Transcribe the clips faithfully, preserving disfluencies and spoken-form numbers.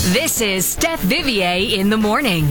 This is Steph Vivier in the morning.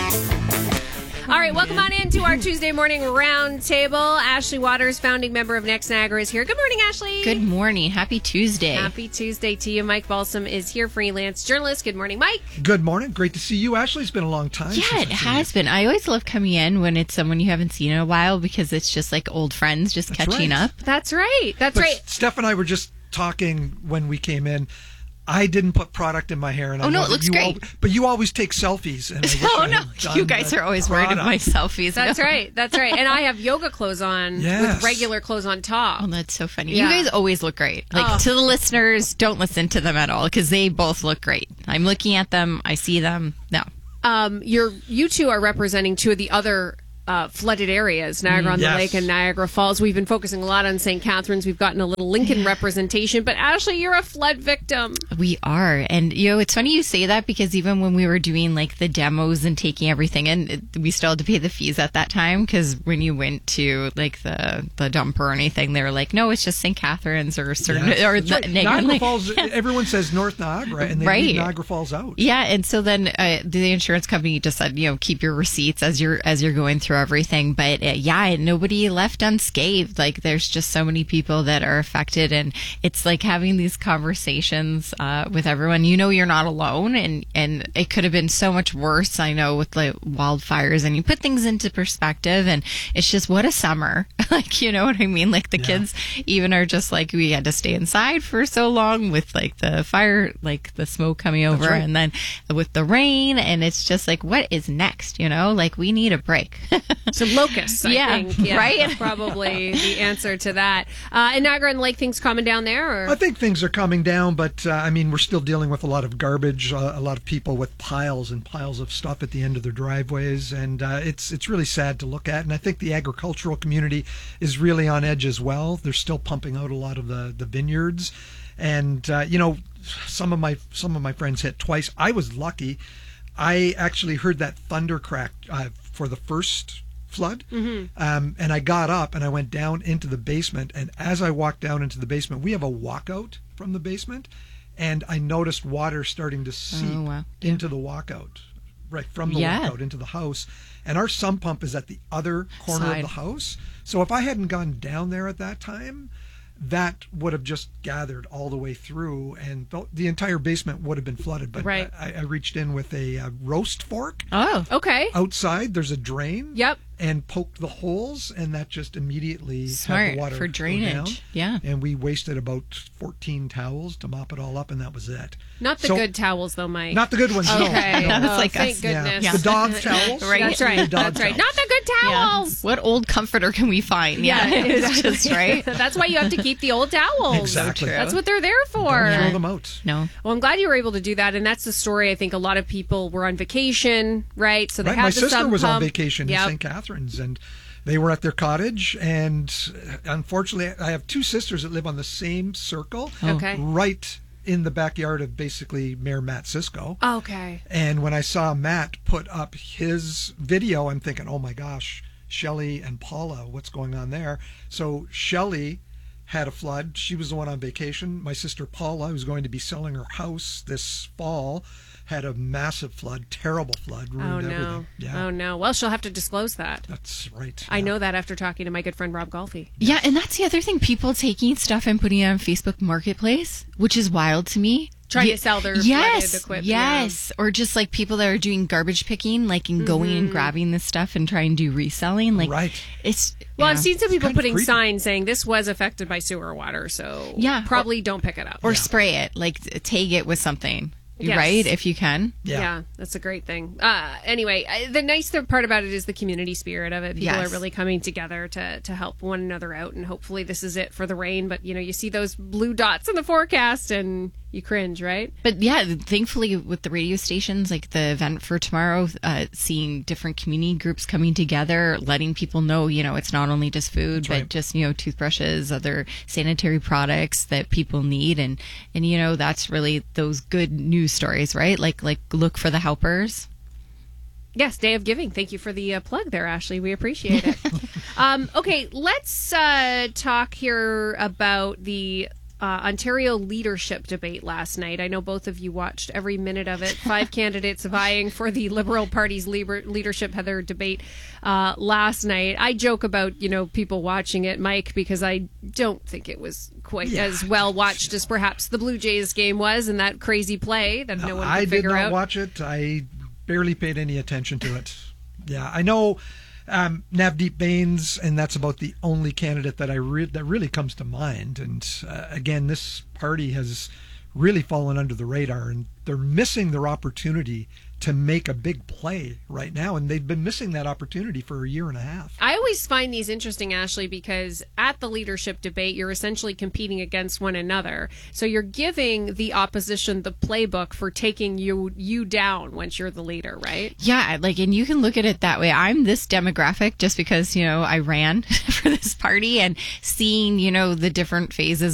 All right, welcome on into our Tuesday morning roundtable. Ashley Waters, founding member of Next Niagara, is here. Good morning, Ashley. Good morning. Happy Tuesday. Happy Tuesday to you. Mike Balsam is here, freelance journalist. Good morning, Mike. Good morning. Great to see you, Ashley. It's been a long time. Yeah, it has been. I always love coming in when it's someone you haven't seen in a while because it's just like old friends just That's catching right. up. That's right. That's But right. Steph and I were just talking when we came in. I didn't put product in my hair. And I Oh, no, know it that looks you great. Al- but you always take selfies. And I wish Oh, I no. had done You guys that are always worried about product. my selfies. That's No. right. That's right. And I have yoga clothes on Yes. with regular clothes on top. Oh, that's so funny. Yeah. You guys always look great. Like, Oh. to the listeners, don't listen to them at all because they both look great. I'm looking at them. I see them. No. Um, you're, you two are representing two of the other uh, flooded areas, Niagara on the Yes. Lake and Niagara Falls. We've been focusing a lot on Saint Catharines. We've gotten a little Lincoln representation. But Ashley, you're a flood victim. We are. And, you know, it's funny you say that because even when we were doing like the demos and taking everything in, it, we still had to pay the fees at that time because when you went to like the, the dump or anything, they were like, no, it's just Saint Catharines or certain, Yes. or That's the right. Niagara Niagara Lake. Falls, everyone says North Niagara, and they Right. leave Niagara Falls out. Yeah, and so then uh, the insurance company just said, you know, keep your receipts as you're as you're going through everything. But uh, yeah, nobody left unscathed. Like there's just so many people that are affected, and it's like having these conversations uh, with everyone. You know, you're not alone, and and it could have been so much worse. I know with like wildfires, and you put things into perspective, and it's just what a summer. Like you know what I mean? Like the Yeah. kids even are just like we had to stay inside for so long with like the fire, like the smoke coming over, right. and then with the rain, and it's just like what is next? You know, like we need a break. Some locusts, I Yeah, think. Yeah, right? that's probably the answer to that. Uh, and Niagara on the Lake, things coming down there? Or? I think things are coming down, but uh, I mean, we're still dealing with a lot of garbage, uh, a lot of people with piles and piles of stuff at the end of their driveways, and uh, it's it's really sad to look at. And I think the agricultural community is really on edge as well. They're still pumping out a lot of the, the vineyards, and uh, you know, some of my some of my friends hit twice. I was lucky. I actually heard that thunder crack uh, for the first flood, mm-hmm. um, and I got up and I went down into the basement, and as I walked down into the basement, we have a walkout from the basement, and I noticed water starting to seep Oh, wow. into the walkout, right from the Yeah. walkout into the house, and our sump pump is at the other corner Side. of the house, so if I hadn't gone down there at that time, that would have just gathered all the way through, and the, the entire basement would have been flooded. But Right. I, I reached in with a uh, roast fork. Oh, Okay. Outside, there's a drain. Yep. And poked the holes, and that just immediately had Smart the water for go drainage. down. Yeah. And we wasted about fourteen towels to mop it all up, and that was it. Not the So- good towels, though, Mike. Not the good ones. no, Okay. no. That's Oh, like thank us. goodness. Yeah. The dog towels. Right. That's right. The dog That's right. towels. Not the good towels. What old comforter can we find? Yeah, it's just right. That's why you have to keep the old towels. Exactly. true. That's what they're there for. Don't throw them out. No. Well, I'm glad you were able to do that, and that's the story. I think a lot of people were on vacation, right? So they Right. had My the sister sump was on pump. vacation Yep. in Saint Catharines, and they were at their cottage. And unfortunately, I have two sisters that live on the same circle, Okay. right in the backyard of basically Mayor Matt Cisco. Okay. And when I saw Matt put up his video, I'm thinking, oh my gosh, Shelley and Paula, what's going on there? So Shelley had a flood. She was the one on vacation. My sister Paula, who's going to be selling her house this fall, had a massive flood, terrible flood, ruined Oh, no. everything. Yeah, Oh, no. Well, she'll have to disclose that. that's right. I Yeah. know that after talking to my good friend Rob Golfi. Yeah, and that's the other thing. People taking stuff and putting it on Facebook Marketplace, which is wild to me. Trying Ye- to sell their yes, flooded equipment. yeah. yes, or just like people that are doing garbage picking, like and going Mm-hmm. and grabbing this stuff and trying to do reselling. Like, Right. It's Well, yeah. I've seen some people kind of putting creepy. signs saying this was affected by sewer water, so Yeah. probably don't pick it up. or spray it, like t- tag it with something, Yes. right? If you can. Yeah. Yeah, that's a great thing. Uh, anyway, I- the nice th- part about it is the community spirit of it. People Yes. are really coming together to, to help one another out, and hopefully this is it for the rain. But, you know, you see those blue dots in the forecast, and you cringe, right? But yeah, thankfully with the radio stations, like the event for tomorrow, uh, seeing different community groups coming together, letting people know, you know, it's not only just food, but right. just, you know, toothbrushes, other sanitary products that people need. And, and, you know, that's really those good news stories, right? Like, like look for the helpers. Yes, Day of Giving. Thank you for the uh, plug there, Ashley. We appreciate it. um, okay, let's uh, talk here about the uh, Ontario leadership debate last night. I know both of you watched every minute of it. Five candidates vying for the Liberal Party's leadership had their debate uh, last night. I joke about, you know, people watching it, Mike, because I don't think it was quite yeah. as well watched as perhaps the Blue Jays game was, and that crazy play that no, no one could I figure did not out. watch it. I barely paid any attention to it. Yeah, I know um, Navdeep Bains, and that's about the only candidate that I re- that really comes to mind. And uh, again, this party has really fallen under the radar, and they're missing their opportunity to make a big play right now, and they've been missing that opportunity for a year and a half. I always find these interesting, Ashley, because at the leadership debate, you're essentially competing against one another. So you're giving the opposition the playbook for taking you you down once you're the leader, right? Yeah, like, and you can look at it that way. I'm this demographic just because, you know, I ran for this party, and seeing, you know, the different phases